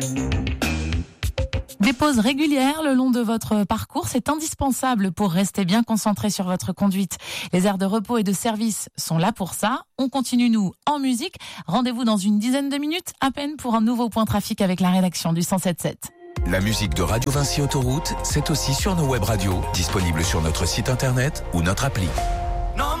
Des pauses régulières le long de votre parcours, c'est indispensable pour rester bien concentré sur votre conduite. Les aires de repos et de service sont là pour ça. On continue, nous, en musique. Rendez-vous dans une dizaine de minutes, à peine, pour un nouveau point trafic avec la rédaction du 107.7. La musique de Radio Vinci Autoroute, c'est aussi sur nos web radios, disponibles sur notre site internet ou notre appli.